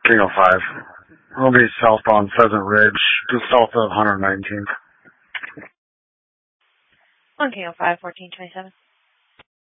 King 05. We'll be southbound Pheasant Ridge, just south of 119th. 1 King 05, 1427.